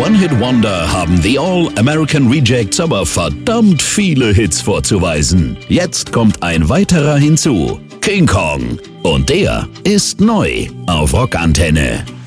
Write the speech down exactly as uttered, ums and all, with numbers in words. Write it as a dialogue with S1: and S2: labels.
S1: One-Hit-Wonder haben The All-American Rejects aber verdammt viele Hits vorzuweisen. Jetzt kommt ein weiterer hinzu. King Kong. Und der ist neu auf Rockantenne.